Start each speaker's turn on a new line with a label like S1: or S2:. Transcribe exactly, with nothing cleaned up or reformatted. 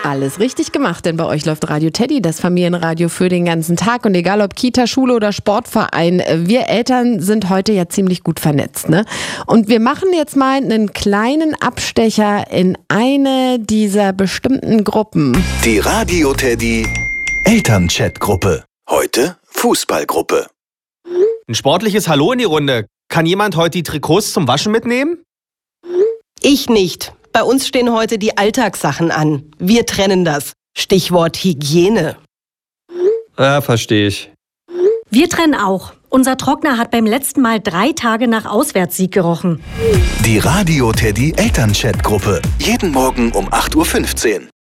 S1: Alles richtig gemacht, denn bei euch läuft Radio Teddy, das Familienradio für den ganzen Tag. Und egal ob Kita, Schule oder Sportverein, wir Eltern sind heute ja ziemlich gut vernetzt, ne? Und wir machen jetzt mal einen kleinen Abstecher in eine dieser bestimmten Gruppen.
S2: Die Radio Teddy Elternchat-Gruppe. Heute Fußballgruppe.
S3: Ein sportliches Hallo in die Runde. Kann jemand heute die Trikots zum Waschen mitnehmen?
S4: Ich nicht. Bei uns stehen heute die Alltagssachen an. Wir trennen das. Stichwort Hygiene.
S5: Ja, verstehe ich.
S6: Wir trennen auch. Unser Trockner hat beim letzten Mal drei Tage nach Auswärtssieg gerochen.
S2: Die Radio Teddy Elternchat-Gruppe. Jeden Morgen um acht Uhr fünfzehn.